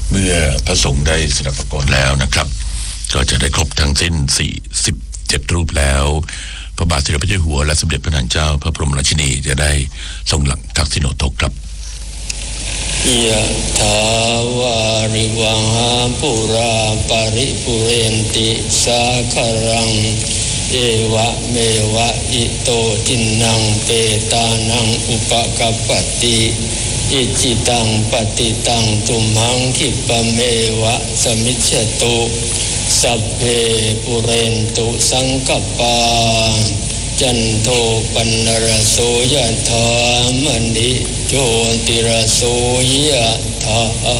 เมื่อพระสงฆ์ได้สดับประกรณ์แล้วนะครับก็จะได้ครบทั้งสิ้น47รูปแล้วพระบาทสมเด็จพระเจ้าอยู่หัวและสมเด็จพระนางเจ้าพระบรมราชินีจะได้ทรงหลังทักษิโนทกครับยะถาวาริวังหาปุราปาริปุเรนติสาคารังเอวะเมวะอิโตทินังเปตานังอุปกัปปติอิจิตังปฏิตังตุมหังคิปะเมวะสมิจฉตุสัพเพปุเรนตุสังกปาจันโทปนรโสยะถามณิโชติรโสยะถา